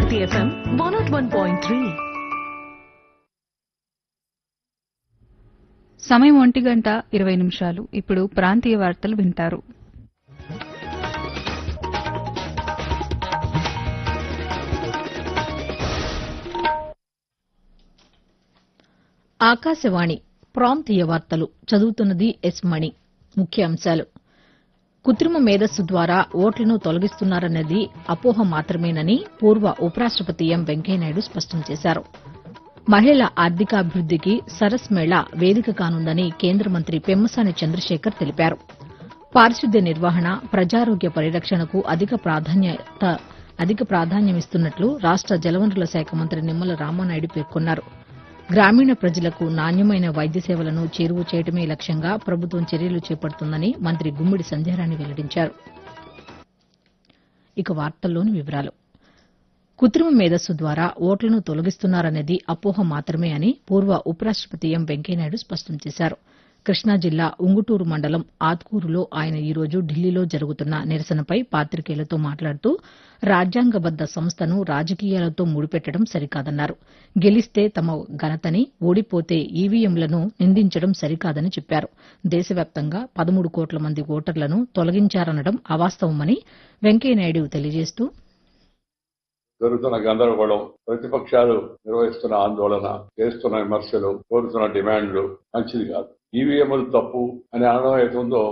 Hit FM 101.3. సమయం 1:20. ఇప్పుడు ప్రాంతీయ వార్తలు వింటారు. ఆకాశవాణి ప్రాంతీయ వార్తలు చదువుతున్నది ఎస్ మణి. ముఖ్యాంశాలు: కృత్రిమ మేధస్సు ద్వారా ఓట్లను తొలగిస్తున్నారన్నది అపోహ మాత్రమేనని పూర్వ ఉపరాష్టపతి ఎం వెంకయ్యనాయుడు స్పష్టం చేశారు. మహిళల ఆర్థికాభివృద్దికి సరస్ మేళా వేదిక కానుందని కేంద్ర మంత్రి పెమ్మసాని చంద్రశేఖర్ తెలిపారు. పారిశుద్ధ్య నిర్వహణ, ప్రజారోగ్య పరిరక్షణకు అధిక ప్రాధాన్యమిస్తున్నట్లు రాష్ట జలవనరుల శాఖ మంత్రి నిమ్మల రామానాయుడు పేర్కొన్నారు. గ్రామీణ ప్రజలకు నాణ్యమైన వైద్య సేవలను చేరువ చేయడమే లక్ష్యంగా ప్రభుత్వం చర్యలు చేపడుతుందని మంత్రి గుమ్మిడి సంధ్యారాణి వెల్లడించారు. ఇక వార్తల్లోని వివరాలు: కృత్రిమ మేధస్సు ద్వారా ఓట్లను తొలగిస్తున్నారనేది అపోహ మాత్రమే అని పూర్వ ఉపరాష్టపతి ఎం వెంకయ్యనాయుడు స్పష్టం చేశారు. కృష్ణా జిల్లా ఉంగుటూరు మండలం ఆత్కూరులో ఆయన ఈ రోజు ఢిల్లీలో జరుగుతున్న నిరసనపై పాతికేయులతో మాట్లాడుతూ రాజ్యాంగబద్ద సంస్థను రాజకీయాలతో ముడిపెట్టడం సరికాదన్నారు. గెలిస్తే తమ ఘనతని, ఓడిపోతే ఈవీఎంలను నిందించడం సరికాదని చెప్పారు. దేశవ్యాప్తంగా 13 కోట్ల మంది ఓటర్లను తొలగించారనడం అవాస్తవమని వెంకయ్యనాయుడు తెలియజేస్తూ, జరుగుతున్న గందరగోళం, ప్రతిపక్షాలు నిర్వహిస్తున్న ఆందోళన, చేస్తున్న విమర్శలు, కోరుతున్న డిమాండ్లు మంచిది కాదు. ఈవీఎంలు తప్పు అని అనడం ఏతుందో